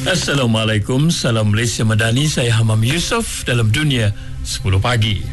Assalamualaikum, salam Malaysia Madani. Saya Hamam Yusof dalam Dunia 10 pagi.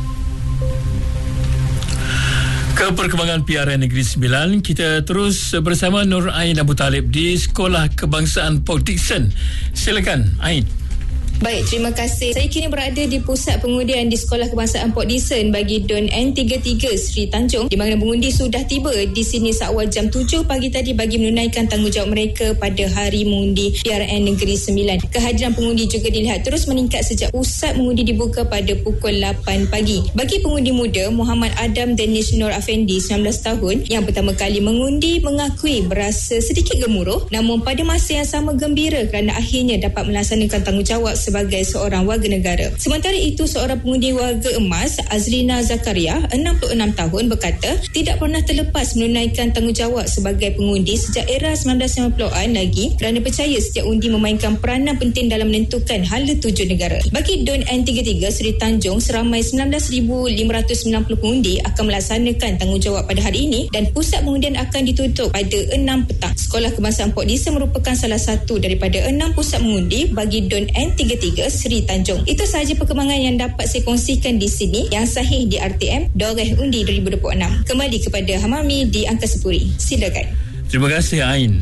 Ke perkembangan PRN Negeri Sembilan, kita terus bersama Nur Ain Abu Talib di Sekolah Kebangsaan Port Dickson. Silakan, Ain. Baik, terima kasih. Saya kini berada di pusat pengundian di Sekolah Kebangsaan Port Dickson bagi DUN N33 Sri Tanjung, di mana pengundi sudah tiba di sini seawal jam 7 pagi tadi bagi menunaikan tanggungjawab mereka pada hari mengundi PRN Negeri Sembilan. Kehadiran pengundi juga dilihat terus meningkat sejak pusat mengundi dibuka pada pukul 8 pagi. Bagi pengundi muda, Muhammad Adam Danish Nur Afendi, 19 tahun, yang pertama kali mengundi, mengakui berasa sedikit gemuruh, namun pada masa yang sama gembira kerana akhirnya dapat melaksanakan tanggungjawab sebagai seorang warga negara. Sementara itu, seorang pengundi warga emas, Azrina Zakaria, 66 tahun, berkata tidak pernah terlepas menunaikan tanggungjawab sebagai pengundi sejak era 1990-an lagi kerana percaya setiap undi memainkan peranan penting dalam menentukan hala tuju negara. Bagi DUN N33 Sri Tanjung, seramai 19,590 pengundi akan melaksanakan tanggungjawab pada hari ini dan pusat pengundian akan ditutup pada 6 petang. Sekolah Kebangsaan Port Dickson merupakan salah satu daripada 6 pusat mengundi bagi DUN N33 Sri Tanjung. Itu sahaja perkembangan yang dapat saya kongsikan di sini yang sahih di RTM Doreh Undi 2026. Kembali kepada Hamami di Angka Sepuri. Silakan. Terima kasih, Ain.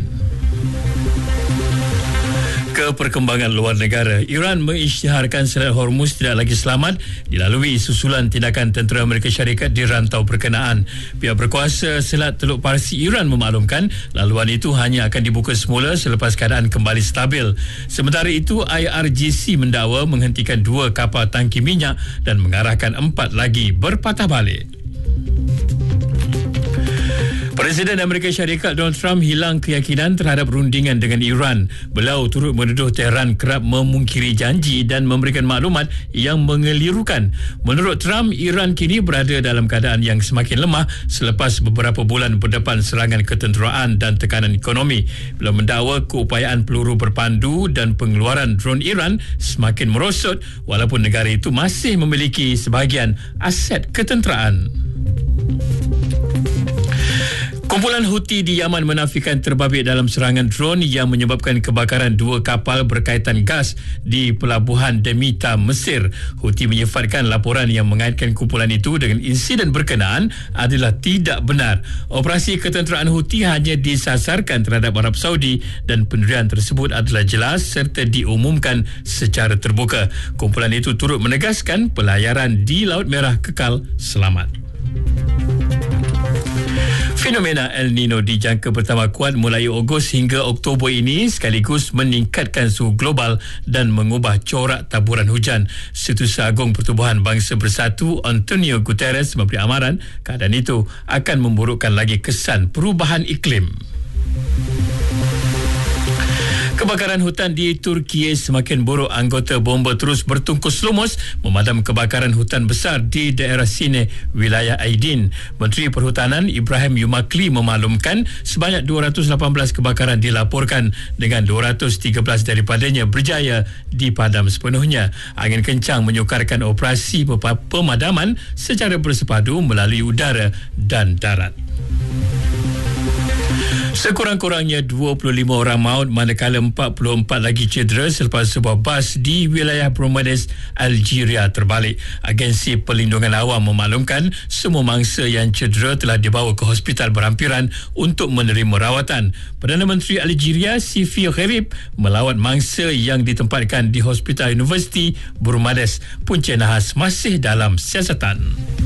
Ke perkembangan luar negara, Iran mengisytiharkan Selat Hormuz tidak lagi selamat dilalui susulan tindakan tentera Amerika Syarikat di rantau berkenaan. Pihak berkuasa Selat Teluk Parsi Iran memaklumkan laluan itu hanya akan dibuka semula selepas keadaan kembali stabil. Sementara itu, IRGC mendakwa menghentikan 2 kapal tangki minyak dan mengarahkan 4 lagi berpatah balik. Presiden Amerika Syarikat Donald Trump hilang keyakinan terhadap rundingan dengan Iran. Beliau turut menuduh Tehran kerap memungkiri janji dan memberikan maklumat yang mengelirukan. Menurut Trump, Iran kini berada dalam keadaan yang semakin lemah selepas beberapa bulan berdepan serangan ketenteraan dan tekanan ekonomi. Beliau mendakwa keupayaan peluru berpandu dan pengeluaran drone Iran semakin merosot walaupun negara itu masih memiliki sebahagian aset ketenteraan. Kumpulan Houthi di Yaman menafikan terbabit dalam serangan drone yang menyebabkan kebakaran 2 kapal berkaitan gas di pelabuhan Demita, Mesir. Houthi menyifatkan laporan yang mengaitkan kumpulan itu dengan insiden berkenaan adalah tidak benar. Operasi ketenteraan Houthi hanya disasarkan terhadap Arab Saudi dan pendirian tersebut adalah jelas serta diumumkan secara terbuka. Kumpulan itu turut menegaskan pelayaran di Laut Merah kekal selamat. Fenomena El Nino dijangka bertambah kuat mulai Ogos hingga Oktober ini sekaligus meningkatkan suhu global dan mengubah corak taburan hujan. Setiausaha Agung Pertubuhan Bangsa Bersatu Antonio Guterres memberi amaran keadaan itu akan memburukkan lagi kesan perubahan iklim. Kebakaran hutan di Turki semakin buruk. Anggota bomba terus bertungkus lumus memadam kebakaran hutan besar di daerah Sine, wilayah Aydin. Menteri Perhutanan Ibrahim Yumakli memaklumkan sebanyak 218 kebakaran dilaporkan dengan 213 daripadanya berjaya dipadam sepenuhnya. Angin kencang menyukarkan operasi pemadaman secara bersepadu melalui udara dan darat. Sekurang-kurangnya 25 orang maut manakala 44 lagi cedera selepas sebuah bas di wilayah Bromades, Algeria terbalik. Agensi Perlindungan Awam memaklumkan semua mangsa yang cedera telah dibawa ke hospital berhampiran untuk menerima rawatan. Perdana Menteri Algeria Sifi Gharib melawat mangsa yang ditempatkan di Hospital Universiti Bromades. Punca nahas masih dalam siasatan.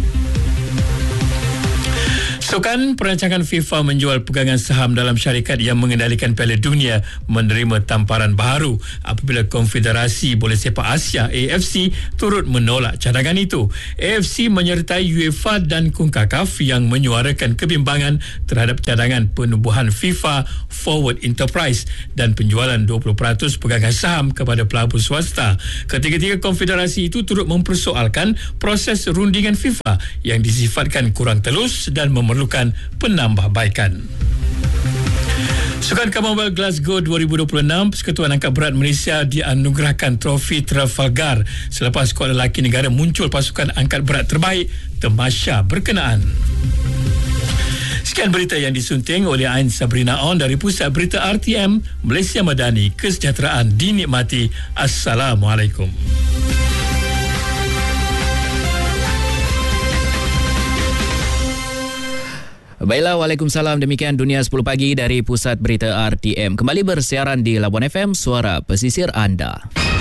Sukan, perancangan FIFA menjual pegangan saham dalam syarikat yang mengendalikan Piala Dunia menerima tamparan baharu apabila Konfederasi Bola Sepak Asia AFC turut menolak cadangan itu. AFC menyertai UEFA dan CONCACAF yang menyuarakan kebimbangan terhadap cadangan penubuhan FIFA Forward Enterprise dan penjualan 20% pegangan saham kepada pelabur swasta. Ketiga-tiga konfederasi itu turut mempersoalkan proses rundingan FIFA yang disifatkan kurang telus dan memerlukan penambahbaikan. Sukan Commonwealth Glasgow 2026, Persekutuan Angkat Berat Malaysia dianugerahkan trofi Trafalgar selepas skuad lelaki negara muncul pasukan angkat berat terbaik Temasya berkenaan. Sekian berita yang disunting oleh Ain Sabrina On dari Pusat Berita RTM Malaysia Madani. Kesejahteraan dinikmati. Assalamualaikum. Baiklah, Waalaikumsalam. Demikian Dunia 10 Pagi dari Pusat Berita RTM. Kembali bersiaran di Labuan FM, suara pesisir anda.